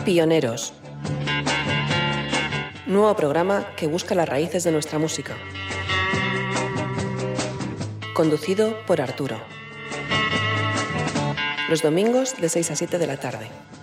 Pioneros. Nuevo programa que busca las raíces de nuestra música. Conducido por Arturo. Los domingos de 6 a 7 de la tarde.